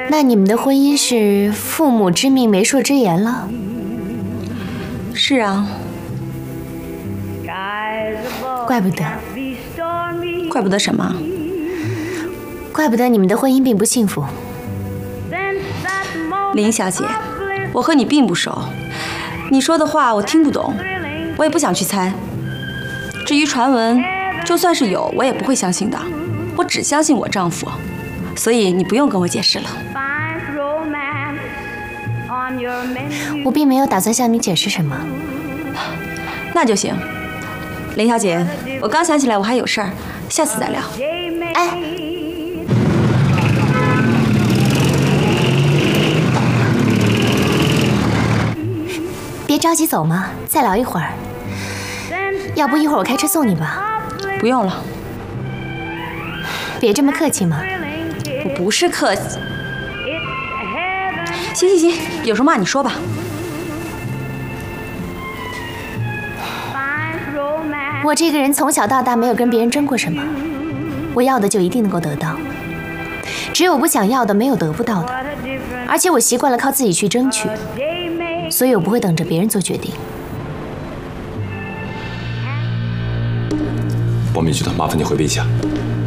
那你们的婚姻是父母之命、媒妁之言了？ 是啊。 怪不得。 怪不得什么？ 怪不得你们的婚姻并不幸福。 林小姐，我和你并不熟，你说的话我听不懂，我也不想去猜。至于传闻，就算是有，我也不会相信的。我只相信我丈夫，所以你不用跟我解释了。 我并没有打算向你解释什么。 那就行。林小姐，我刚想起来我还有事儿，下次再聊。 哎。别着急走嘛，再聊一会儿。要不一会儿我开车送你吧？ 不用了。 别这么客气嘛。 我不是客气。行，有什么话你说吧。 我这个人从小到大没有跟别人争过什么，我要的就一定能够得到。只有我不想要的，没有得不到的。而且我习惯了靠自己去争取，所以我不会等着别人做决定。 王秘书长，麻烦你回避一下。